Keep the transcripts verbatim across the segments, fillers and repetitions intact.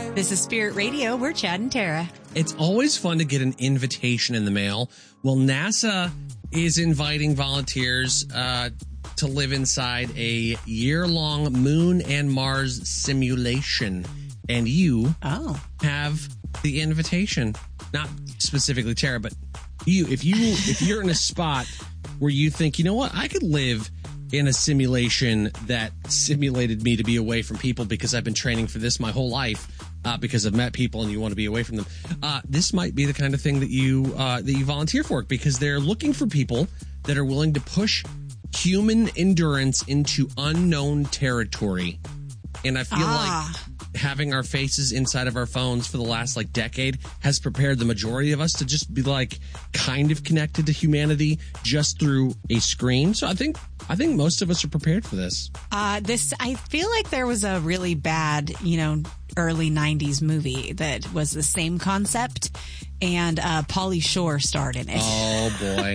This is Spirit Radio. We're Chad and Tara. It's always fun to get an invitation in the mail. Well, NASA is inviting volunteers uh, to live inside a year-long Moon and Mars simulation. And you oh. have the invitation. Not specifically Tara, but you. If you if you're in a spot where you think, you know what, I could live in a simulation that simulated me to be away from people because I've been training for this my whole life, uh, because I've met people and you want to be away from them. Uh, this might be the kind of thing that you uh, that you volunteer for, because they're looking for people that are willing to push human endurance into unknown territory. And I feel ah. like having our faces inside of our phones for the last like decade has prepared the majority of us to just be like kind of connected to humanity just through a screen. So I think I think most of us are prepared for this. Uh, this I feel like there was a really bad, you know, early nineties movie that was the same concept, and uh, Pauly Shore starred in it. Oh boy!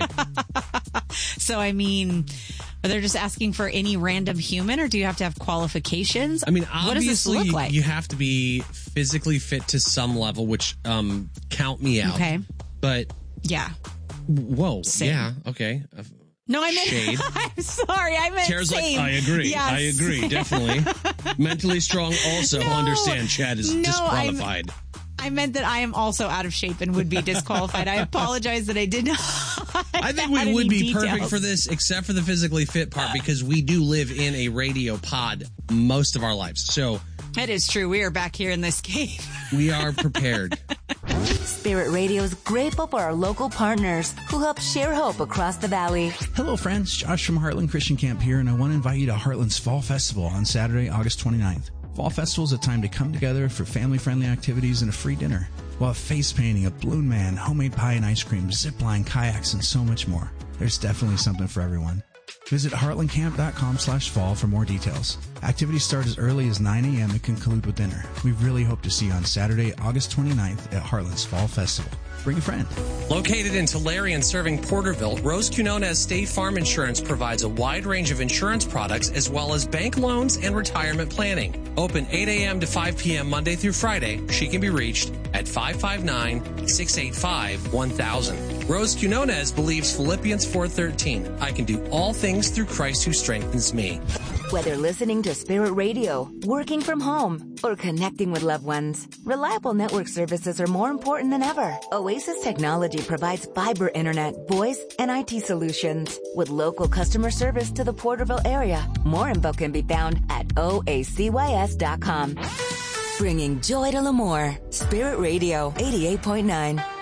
So I mean, are they just asking for any random human, or do you have to have qualifications? I mean, what does this obviously, look like? you have to be physically fit to some level, which um, count me out. Okay, but yeah. Whoa. Same. Yeah. Okay. No, I meant. Shade. I'm sorry. I meant Tara's same. like, I agree. Yes. I agree. Definitely. Mentally strong. Also, No, understand. Chad is no, disqualified. I'm, I meant that I am also out of shape and would be disqualified. I apologize that I did not. I think we would be details. perfect for this, except for the physically fit part, because we do live in a radio pod most of our lives. So it is true. We are back here in this cave. We are prepared. Spirit Radio is grateful for our local partners who help share hope across the valley. Hello, friends. Josh from Heartland Christian Camp here, and I want to invite you to Heartland's Fall Festival on Saturday, August twenty-ninth. Fall Festival is a time to come together for family-friendly activities and a free dinner. We'll have face painting, a balloon man, homemade pie and ice cream, zip line, kayaks, and so much more. There's definitely something for everyone. Visit heartlandcamp.com slash fall for more details. Activities start as early as nine a.m. and conclude with dinner. We really hope to see you on Saturday, August twenty-ninth at Heartland's Fall Festival. Bring a friend. Located in Tulare and serving Porterville, Rose Quinones State Farm Insurance provides a wide range of insurance products as well as bank loans and retirement planning. Open eight a.m. to five p.m. Monday through Friday. She can be reached at five five nine, six eight five, one thousand. Rose Quinones believes Philippians four thirteen. I can do all things through Christ who strengthens me. Whether listening to Spirit Radio, working from home, or connecting with loved ones, reliable network services are more important than ever. Oasis Technology provides fiber internet, voice, and I T solutions with local customer service to the Porterville area. More info can be found at O A C Y S dot com. Bringing joy to Lemoore. Spirit Radio eighty-eight point nine.